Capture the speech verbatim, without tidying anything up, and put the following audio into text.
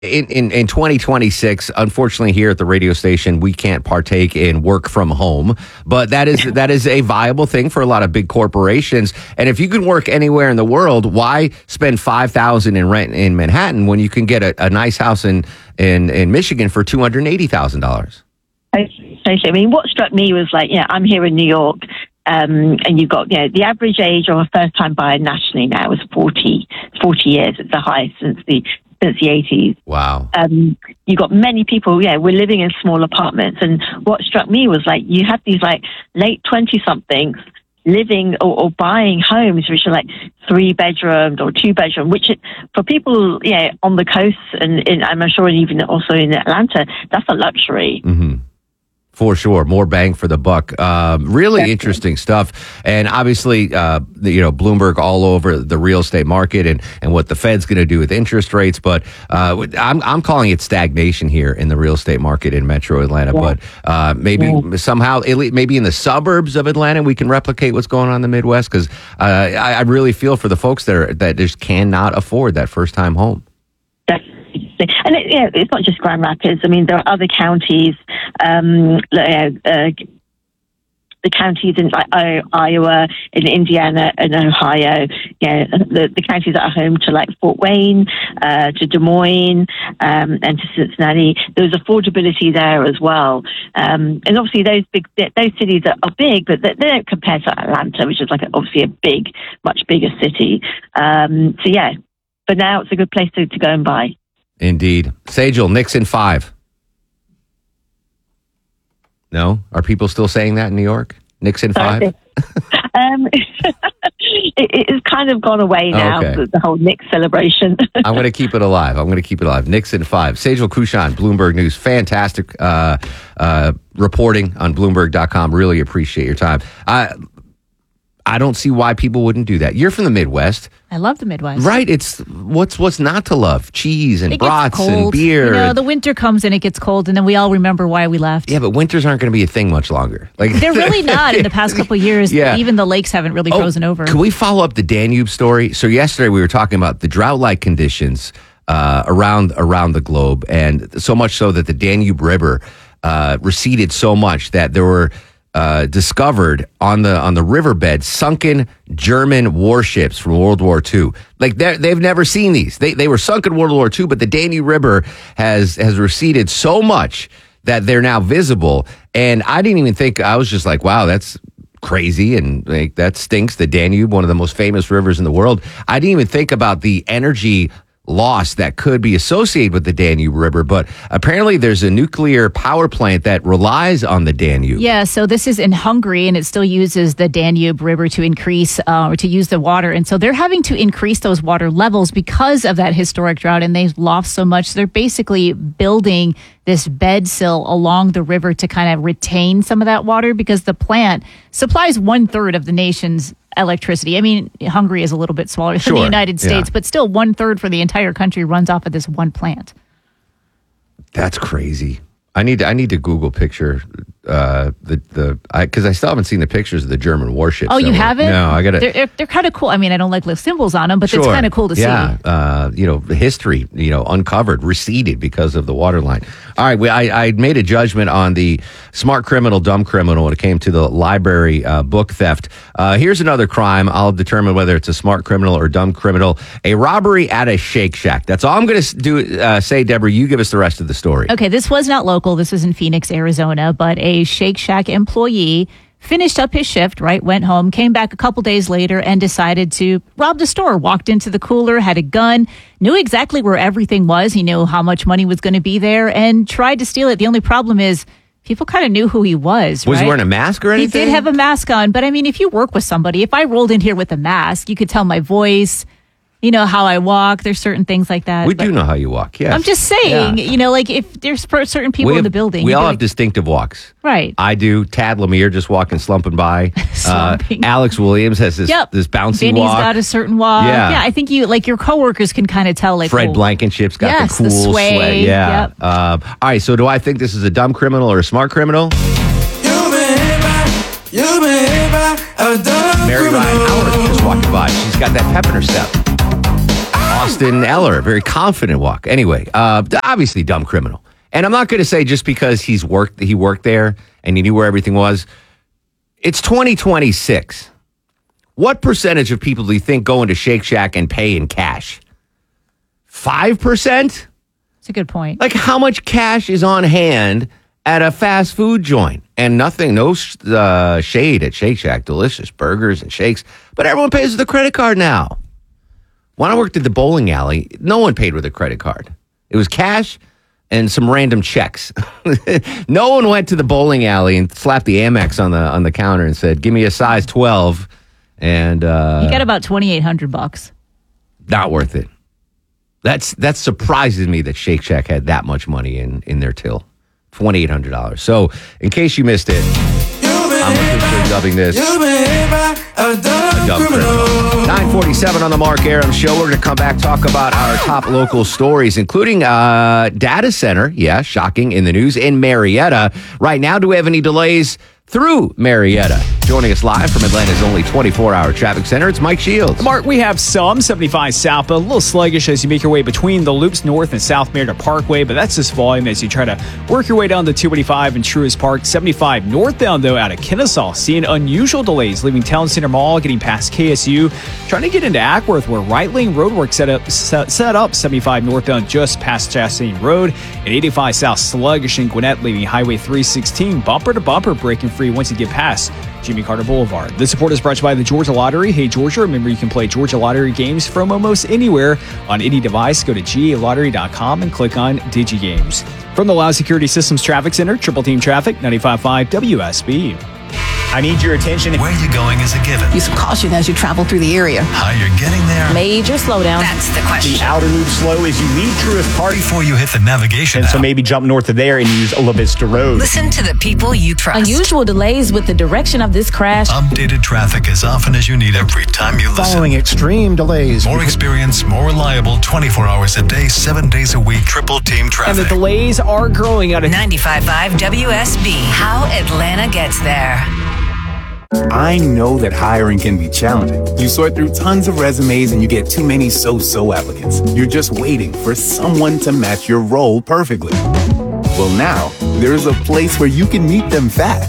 In, in in twenty twenty-six, unfortunately, here at the radio station, we can't partake in work from home, but that is that is a viable thing for a lot of big corporations. And if you can work anywhere in the world, why spend five thousand in rent in Manhattan when you can get a, a nice house in in, in Michigan for two hundred eighty thousand dollars? I mean, what struck me was like, yeah, I'm here in New York. Um, and you've got, you know, the average age of a first-time buyer nationally now is forty, forty years. It's the highest since the since the eighties. Wow. Um, you got many people, yeah, we're living in small apartments. And what struck me was like, you have these like late twenty-somethings living or, or buying homes which are like three bedroomed or two bedroom, which it, for people, yeah, on the coast and in, I'm sure even also in Atlanta, that's a luxury. Mm-hmm. For sure. More bang for the buck. Um, really Definitely. Interesting stuff. And obviously, uh, the, you know, Bloomberg all over the real estate market and, and what the Fed's going to do with interest rates. But uh, I'm I'm calling it stagnation here in the real estate market in Metro Atlanta. Yeah. But uh, maybe yeah. somehow, maybe in the suburbs of Atlanta, we can replicate what's going on in the Midwest. Because uh, I, I really feel for the folks that, are, that just cannot afford that first time home. Definitely. And it, yeah, it's not just Grand Rapids. I mean, there are other counties, um, uh, uh, the counties in like, uh, Iowa, in Indiana, and Ohio. Yeah, the, the counties that are home to like Fort Wayne, uh, to Des Moines, um, and to Cincinnati. There's affordability there as well. Um, and obviously, those big those cities are, are big, but they, they don't compare to Atlanta, which is like a, obviously a big, much bigger city. Um, so yeah, but now it's a good place to, to go and buy. Indeed. Sejal, Knicks in five. No? Are people still saying that in New York? Knicks in five? um, it, it's kind of gone away now, okay. the, the whole Knicks celebration. I'm going to keep it alive. I'm going to keep it alive. Knicks in five. Sejal Kushan, Bloomberg News. Fantastic uh, uh, reporting on Bloomberg dot com. Really appreciate your time. I, I don't see why people wouldn't do that. You're from the Midwest. I love the Midwest. Right. It's what's what's not to love? Cheese and it brats gets cold. and beer. You know, the winter comes and it gets cold, and then we all remember why we left. Yeah, but winters aren't going to be a thing much longer. Like they're really not. In the past couple of years, yeah. even the lakes haven't really oh, frozen over. Can we follow up the Danube story? So yesterday we were talking about the drought-like conditions uh, around around the globe, and so much so that the Danube River uh, receded so much that there were Uh, discovered on the on the riverbed sunken German warships from World War Two. Like they've never seen these. They they were sunk in World War Two, but the Danube River has has receded so much that they're now visible. And I didn't even think. I was just like, wow, that's crazy, and like, that stinks. The Danube, one of the most famous rivers in the world. I didn't even think about the energy loss that could be associated with the Danube River, but apparently there's a nuclear power plant that relies on the Danube. Yeah, so this is in Hungary, and it still uses the Danube River to increase uh, or to use the water, and so they're having to increase those water levels because of that historic drought, and they've lost so much. They're basically building this bed sill along the river to kind of retain some of that water because the plant supplies one third of the nation's electricity. I mean, Hungary is a little bit smaller sure. than the United States, yeah. but still one third for the entire country runs off of this one plant. That's crazy. I need to, I need to Google picture uh, the the because I, I still haven't seen the pictures of the German warships. Oh, you haven't? No, I got to. They're, they're, they're kind of cool. I mean, I don't like the symbols on them, but sure. it's kind of cool to yeah. see. Yeah, uh, you know, the history, you know, uncovered, receded because of the water line. All right, we, I, I made a judgment on the smart criminal, dumb criminal when it came to the library uh, book theft. Uh, here's another crime. I'll determine whether it's a smart criminal or dumb criminal. A robbery at a Shake Shack. That's all I'm going to do. Uh, say, Deborah, you give us the rest of the story. Okay, this was not local. This was in Phoenix, Arizona, but a Shake Shack employee finished up his shift, right, went home, came back a couple days later and decided to rob the store, walked into the cooler, had a gun, knew exactly where everything was. He knew how much money was going to be there and tried to steal it. The only problem is people kind of knew who he was, Was right? he wearing a mask or anything? He did have a mask on, but I mean, if you work with somebody, if I rolled in here with a mask, you could tell my voice, you know, how I walk. There's certain things like that. We do know how you walk, yes. I'm just saying, Yeah. you know, like if there's per- certain people We in have- the building. We you'd all be have like, distinctive walks. right. I do. Tad Lemire just walking, slumping by. Slumping. Uh, Alex Williams has this Yep. this bouncy Vinny's walk. got a certain walk. Yeah. Yeah, I think you, like your coworkers can kind of tell, like, Fred oh, Blankenship's got Yes, the the cool sway. Yeah. Yep. Uh, all right, so do I think this is a dumb criminal or a smart criminal? Mary Ryan Howard just walked by. She's got that pep in her step. Austin Eller, very confident walk. Anyway, uh, obviously dumb criminal. And I'm not going to say just because he's worked, he worked there and he knew where everything was. It's twenty twenty-six. What percentage of people do you think go into Shake Shack and pay in cash? five percent? That's a good point. Like, how much cash is on hand at a fast food joint? And nothing, no uh, shade at Shake Shack. Delicious burgers and shakes. But everyone pays with a credit card now. When I worked at the bowling alley, no one paid with a credit card. It was cash and some random checks. No one went to the bowling alley and slapped the Amex on the on the counter and said, "Give me a size twelve." And uh, you got about twenty-eight hundred bucks. Not worth it. That's that surprises me that Shake Shack had that much money in in their till. twenty-eight hundred dollars. So, in case you missed it, I'm officially dubbing this a dumb criminal. nine forty-seven on the Mark Aram Show. We're going to come back, talk about our top local stories, including uh, data center. Yeah, shocking in the news in Marietta. Right now, do we have any delays through Marietta? Joining us live from Atlanta's only twenty-four hour traffic center, it's Mike Shields. Mark, we have some seventy-five south, but a little sluggish as you make your way between the loops north and South Marietta Parkway, but that's just volume as you try to work your way down to two eighty-five and Truist Park. seventy-five northbound, though, out of Kennesaw, seeing unusual delays leaving Town Center Mall, getting past K S U, trying to get into Ackworth, where right lane roadwork set up set, set up seventy-five northbound just past Chastain Road, and eighty-five south sluggish in Gwinnett, leaving Highway three sixteen bumper to bumper, breaking free once you get past Jimmy Carter Boulevard. This support is brought to you by the Georgia Lottery. Hey, Georgia, remember you can play Georgia Lottery games from almost anywhere on any device. Go to G A lottery dot com and click on DigiGames. From the Loud Security Systems Traffic Center, Triple Team Traffic, ninety-five point five W S B. I need your attention. Where you're going is a given. Use some caution as you travel through the area. How you're getting there. Major slowdown. That's the question. The outer loop slow as you leave Truist Park. Before you hit the navigation And so app. maybe jump north of there and use Ola Vista Road. Listen to the people you trust. Unusual delays with the direction of this crash. Updated traffic as often as you need every time you listen. Following extreme delays. More experience, more reliable, twenty-four hours a day, seven days a week. Triple Team And Traffic. the delays are growing out of ninety-five point five W S B. How Atlanta gets there. I know that hiring can be challenging. You sort through tons of resumes and you get too many so-so applicants. You're just waiting for someone to match your role perfectly. Well, now, there's a place where you can meet them fast